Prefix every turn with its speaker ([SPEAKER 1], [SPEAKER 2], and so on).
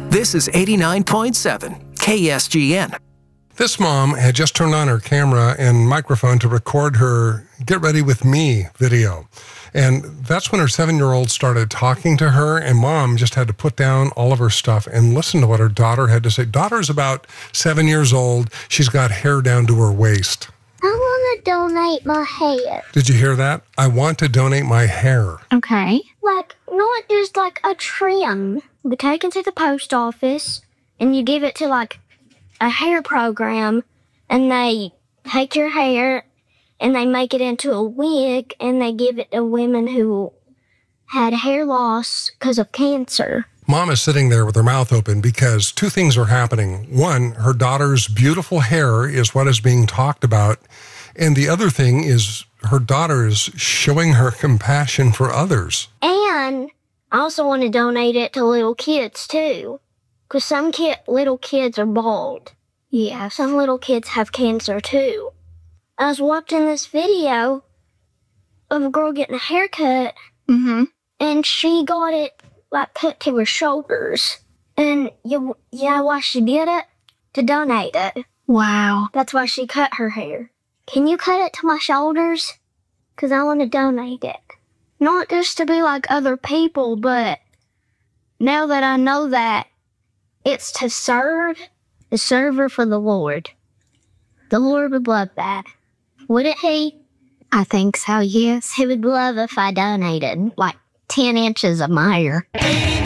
[SPEAKER 1] This is 89.7 KSGN.
[SPEAKER 2] This mom had just turned on her camera and microphone to record her Get Ready With Me video. And that's when her 7-year-old started talking to her, and mom just had to put down all of her stuff and listen to what her daughter had to say. Daughter's about 7 years old. She's got hair down to her waist.
[SPEAKER 3] I want to donate my hair.
[SPEAKER 2] Did you hear that? I want to donate my hair.
[SPEAKER 4] Okay.
[SPEAKER 3] Like, not just like a trim. You take it to the post office, and you give it to like a hair program, and they take your hair and they make it into a wig, and they give it to women who had hair loss because of cancer.
[SPEAKER 2] Mom is sitting there with her mouth open because two things are happening. One, her daughter's beautiful hair is what is being talked about. And the other thing is her daughter is showing her compassion for others.
[SPEAKER 3] And I also want to donate it to little kids, too. Because some little kids are bald. Yeah, some little kids have cancer, too. I was watching this video of a girl getting a haircut, and she got it, like, cut to her shoulders. And you know why she did it? To donate it.
[SPEAKER 4] Wow.
[SPEAKER 3] That's why she cut her hair. Can you cut it to my shoulders? Because I want to donate it. Not just to be like other people, but now that I know that, it's to serve the server for the Lord. The Lord would love that. Wouldn't he?
[SPEAKER 4] I think so, yes.
[SPEAKER 3] He would love if I donated like 10 inches of my hair.